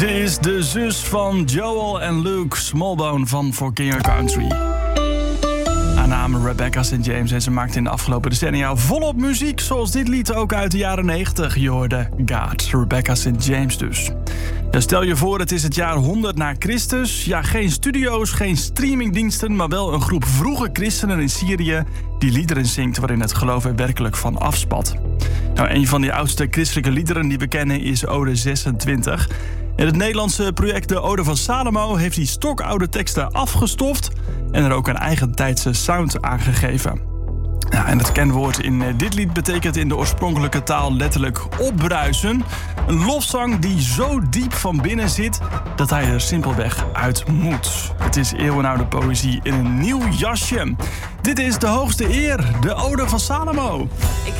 Ze is de zus van Joel en Luke Smallbone van For King of Country. Haar naam Rebecca St. James en ze maakte in de afgelopen decennia volop muziek, zoals dit lied ook uit de jaren 90. Je hoorde God, Rebecca St. James dus. Ja, stel je voor, het is het jaar 100 na Christus. Ja, geen studio's, geen streamingdiensten, maar wel een groep vroege christenen in Syrië die liederen zingt waarin het geloof er werkelijk van afspat. Nou, een van die oudste christelijke liederen die we kennen is Ode 26. En het Nederlandse project De Ode van Salomo heeft die stokoude teksten afgestoft en er ook een eigentijdse sound aangegeven. Ja, en het kenwoord in dit lied betekent in de oorspronkelijke taal letterlijk opbruisen. Een lofzang die zo diep van binnen zit dat hij er simpelweg uit moet. Het is eeuwenoude poëzie in een nieuw jasje. Dit is de hoogste eer, de Ode van Salomo. Ik